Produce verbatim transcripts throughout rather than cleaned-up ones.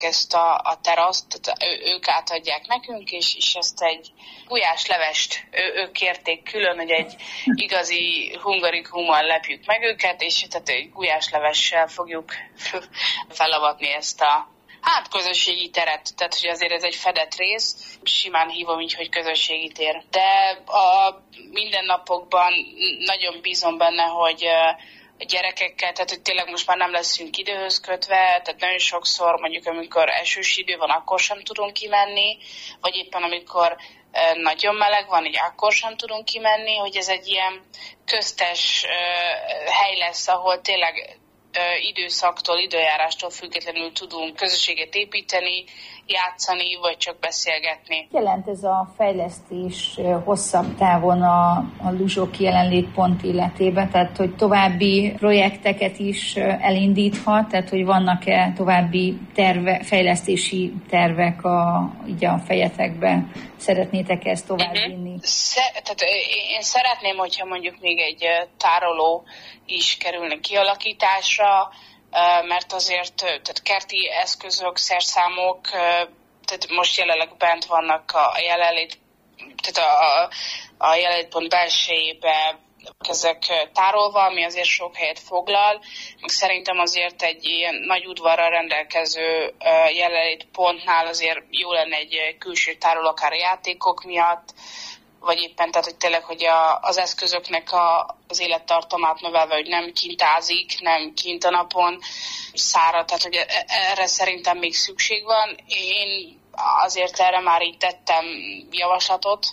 ezt a, a teraszt, tehát ő, ők átadják nekünk, és, és ezt egy gulyáslevest ő, ők kérték külön, hogy egy igazi hungarikummal lepjük meg őket, és tehát egy gulyáslevessel fogjuk felavatni ezt a hát közösségi teret, tehát hogy azért ez egy fedett rész, simán hívom így, hogy közösségi tér. De a mindennapokban nagyon bízom benne, hogy a gyerekekkel, tehát hogy tényleg most már nem leszünk időhöz kötve, tehát nagyon sokszor mondjuk amikor esős idő van, akkor sem tudunk kimenni, vagy éppen amikor nagyon meleg van, így akkor sem tudunk kimenni, hogy ez egy ilyen köztes hely lesz, ahol tényleg időszaktól, időjárástól függetlenül tudunk közösséget építeni, játszani, vagy csak beszélgetni. Jelent ez a fejlesztés hosszabb távon a, a Luzsok jelenlétpont életében, tehát hogy további projekteket is elindíthat, tehát hogy vannak-e további terve, fejlesztési tervek a, így a fejetekben? Szeretnétek ezt továbbvinni? Uh-huh. Sze- tehát én szeretném, hogyha mondjuk még egy tároló is kerülne kialakításra, mert azért tehát kerti eszközök, szerszámok, tehát most jelenleg bent vannak a jelenlét, tehát a, a jelenlétpont belsejébe ezek tárolva, ami azért sok helyet foglal. Meg szerintem azért egy ilyen nagy udvarral rendelkező jelenlétpontnál azért jó lenne egy külső tároló, akár a játékok miatt, vagy éppen, tehát hogy tényleg, hogy a, az eszközöknek a, az élettartamát növelve, hogy nem kint ázik, nem kint a napon szárad, tehát hogy erre szerintem még szükség van. Én azért erre már így tettem javaslatot,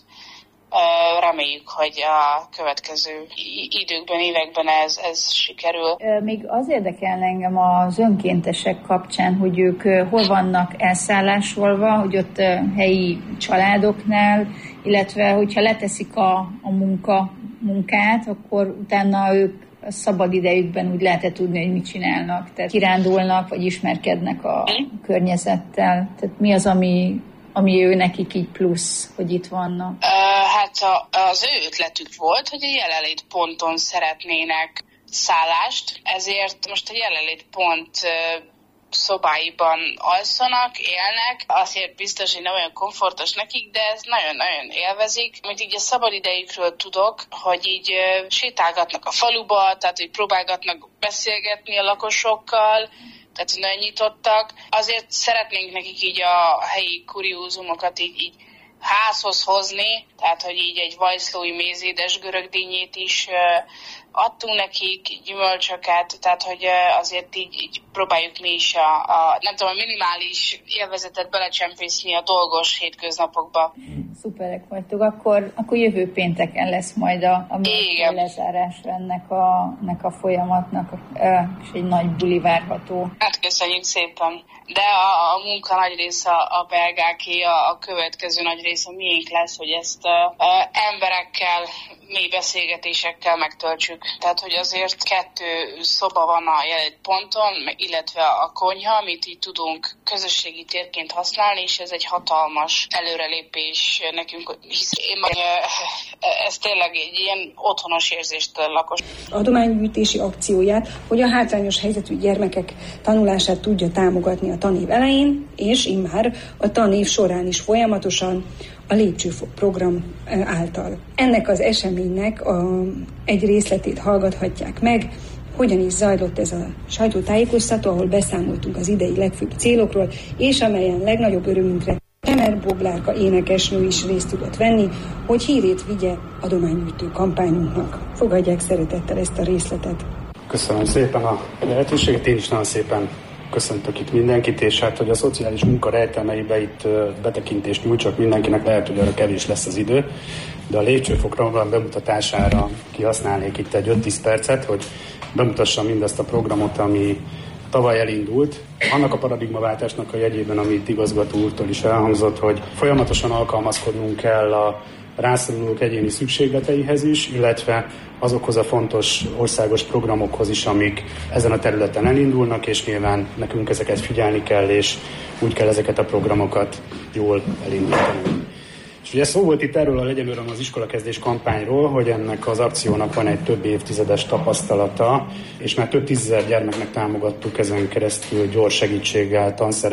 reméljük, hogy a következő időkben, években ez, ez sikerül. Még az érdekel engem az önkéntesek kapcsán, hogy ők hol vannak elszállásolva, hogy ott helyi családoknál, illetve hogyha leteszik a, a munka, munkát, akkor utána ők a szabad idejükben úgy lehet tudni, hogy mit csinálnak. Tehát kirándulnak, vagy ismerkednek a hmm. környezettel. Tehát mi az, ami ami ő nekik így plusz, hogy itt vannak? Uh, hát a, az ő ötletük volt, hogy a jelenlétponton szeretnének szállást, ezért most a jelenlétpont uh, szobáiban alszanak, élnek, azért biztos, hogy nem olyan komfortos nekik, de ez nagyon-nagyon élvezik. Amit így a szabadidejükről tudok, hogy így uh, sétálgatnak a faluba, tehát hogy próbálgatnak beszélgetni a lakosokkal, tehát nagyon nyitottak. Azért szeretnénk nekik így a helyi kuriózumokat így, így házhoz hozni, tehát hogy így egy vajszlói mézédes görögdínyét is uh, adtunk nekik, gyümölcsöket, tehát hogy uh, azért így, így próbáljuk mi is a, a nem tudom, a minimális élvezetet belecsempészni a dolgos hétköznapokba. Szuperek vagytok, akkor, akkor jövő pénteken lesz majd a, a lezárás ennek a, ennek a folyamatnak, és egy nagy buli várható. Hát köszönjük szépen, de a, a munka nagy része a belgáké, a, a következő nagy része miénk lesz, hogy ezt a, a emberekkel, mély beszélgetésekkel megtöltsük. Tehát, hogy azért kettő szoba van a jelenlétponton, illetve a konyha, amit így tudunk közösségi térként használni, és ez egy hatalmas előrelépés nekünk, hisz én meg, ez tényleg egy ilyen otthonos érzést lakos. Adománygyűjtési akcióját, hogy a hátrányos helyzetű gyermekek tanulását tudja támogatni a tanév elején, és immár a tanév során is folyamatosan a Lépcsőfok program által. Ennek az eseménynek a, egy részletét hallgathatják meg, hogyan is zajlott ez a sajtótájékoztató, ahol beszámoltunk az idei legfőbb célokról, és amelyen legnagyobb örömünkre Kemer Boglárka énekesnő is részt tudott venni, hogy hírét vigye adománygyűjtő kampányunknak. Fogadják szeretettel ezt a részletet. Köszönöm szépen a lehetőséget, én is nagyon szépen köszöntök itt mindenkit, és hát, hogy a szociális munka rejtelmeibe itt betekintést nyújtsak mindenkinek, lehet, hogy arra kevés lesz az idő, de a Lépcsőfok program bemutatására kihasználnék itt egy öt-tíz percet, hogy bemutassam mindazt a programot, ami tavaly elindult. Annak a paradigmaváltásnak a jegyében, amit igazgató úrtól is elhangzott, hogy folyamatosan alkalmazkodnunk kell a rászorulók egyéni szükségleteihez is, illetve azokhoz a fontos országos programokhoz is, amik ezen a területen elindulnak, és nyilván nekünk ezeket figyelni kell, és úgy kell ezeket a programokat jól elindítani. És ugye szó volt itt erről a Legyen Öröm az iskolakezdés kampányról, hogy ennek az akciónak van egy több évtizedes tapasztalata, és már több tízezer gyermeknek támogattuk ezen keresztül gyors segítséggel, tanszerekkel,